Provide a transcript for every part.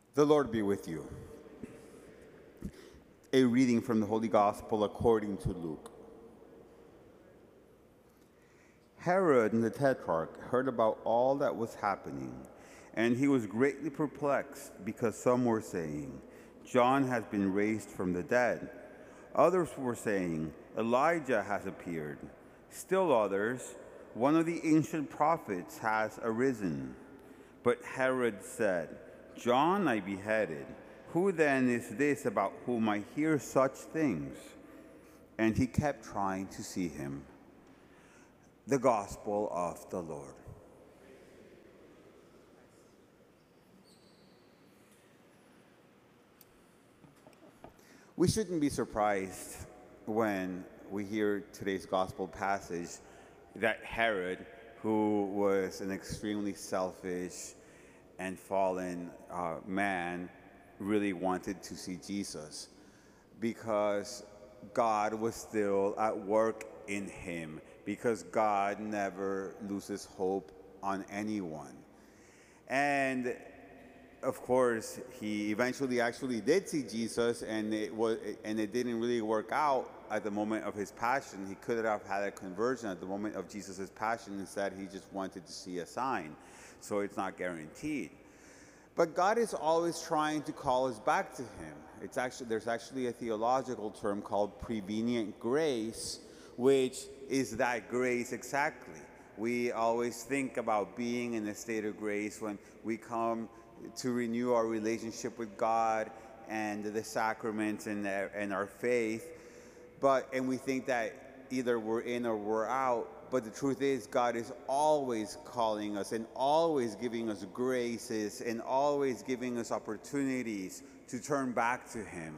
The Lord be with you. A reading from the Holy Gospel according to Luke. Herod the Tetrarch heard about all that was happening, and he was greatly perplexed because some were saying, John has been raised from the dead. Others were saying, Elijah has appeared. Still others, one of the ancient prophets has arisen. But Herod said, John I beheaded. Who then is this about whom I hear such things? And he kept trying to see him. The Gospel of the Lord. We shouldn't be surprised when we hear today's Gospel passage that Herod, who was an extremely selfish and fallen man, really wanted to see Jesus, because God was still at work in him, because God never loses hope on anyone. And of course, he eventually actually did see Jesus, and it didn't really work out at the moment of his passion. He could have had a conversion at the moment of Jesus' passion. Instead, he just wanted to see a sign. So it's not guaranteed. But God is always trying to call us back to him. There's actually a theological term called prevenient grace, which is that grace exactly. We always think about being in a state of grace when we come to renew our relationship with God and the sacraments and our faith. And we think that either we're in or we're out. But the truth is, God is always calling us and always giving us graces and always giving us opportunities to turn back to him.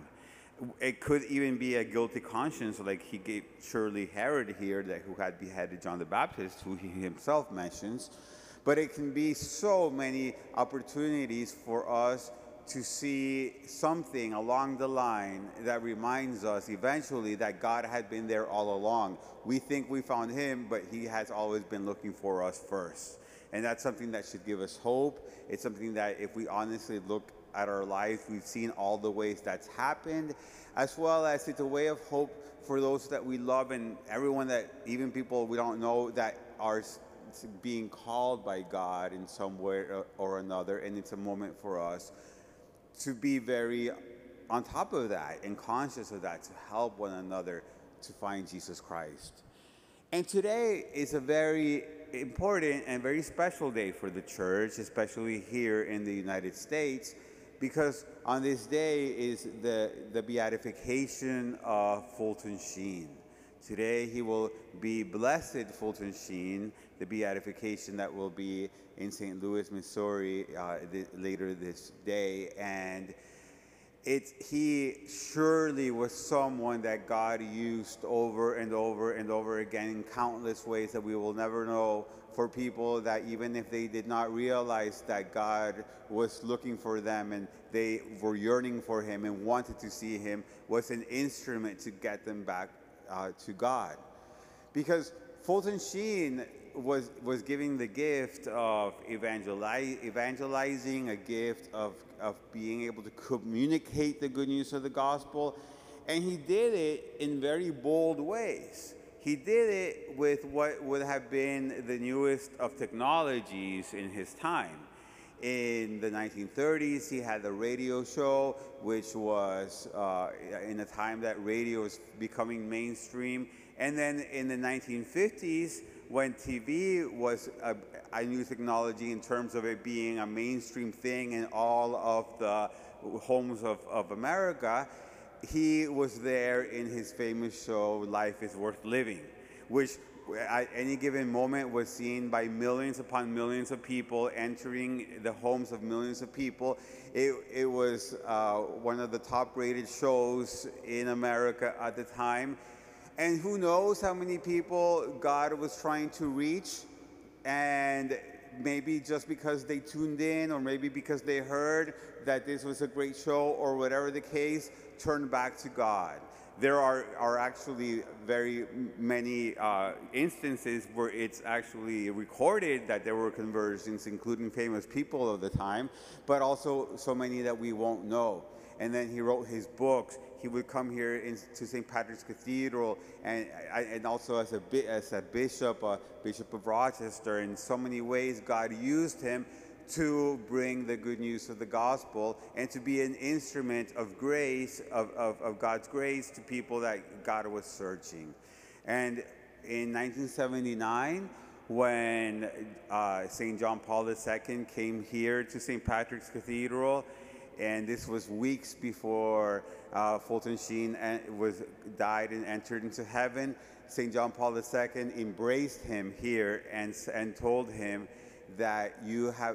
It could even be a guilty conscience, like he gave surely Herod here, who had beheaded John the Baptist, who he himself mentions. But it can be so many opportunities for us to see something along the line that reminds us eventually that God had been there all along. We think we found him, but he has always been looking for us first. And that's something that should give us hope. It's something that if we honestly look at our life, we've seen all the ways that's happened, as well as it's a way of hope for those that we love and everyone that, even people we don't know, that are being called by God in some way or another. And it's a moment for us to be very on top of that and conscious of that, to help one another to find Jesus Christ. And today is a very important and very special day for the church, especially here in the United States, because on this day is the beatification of Fulton Sheen. Today he will be Blessed Fulton Sheen, the beatification that will be in St. Louis, Missouri later this day. And he surely was someone that God used over and over and over again in countless ways that we will never know, for people that even if they did not realize that God was looking for them and they were yearning for him and wanted to see him, was an instrument to get them back to God. Because Fulton Sheen was giving the gift of evangelizing, a gift of being able to communicate the good news of the gospel, and he did it in very bold ways. He did it with what would have been the newest of technologies in his time. In the 1930s, he had a radio show, which was in a time that radio was becoming mainstream. And then in the 1950s, when TV was a new technology in terms of it being a mainstream thing in all of the homes of America, he was there in his famous show, Life is Worth Living, which at any given moment was seen by millions upon millions of people, entering the homes of millions of people. It was one of the top-rated shows in America at the time. And who knows how many people God was trying to reach. And maybe just because they tuned in, or maybe because they heard that this was a great show, or whatever the case, turn back to God. There are actually very many instances where it's actually recorded that there were conversions, including famous people of the time, but also so many that we won't know. And then he wrote his books. He would come here to St. Patrick's Cathedral, and also as a bishop, Bishop of Rochester. In so many ways, God used him to bring the good news of the gospel and to be an instrument of grace, of God's grace to people that God was searching. And in 1979, when St. John Paul II came here to St. Patrick's Cathedral, and this was weeks before Fulton Sheen died and entered into heaven, St. John Paul II embraced him here and told him that